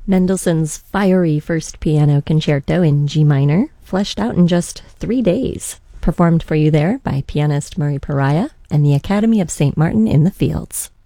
Mendelssohn's fiery first piano concerto in G minor, fleshed out in just 3 days, performed for you there by pianist Murray Pariah and the Academy of St. Martin in the Fields.